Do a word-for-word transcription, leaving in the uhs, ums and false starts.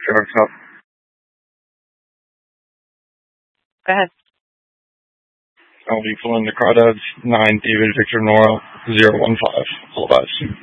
Sure. So, Go ahead. I'll be pulling the crawdads nine David Victor Nora zero one five. All advised.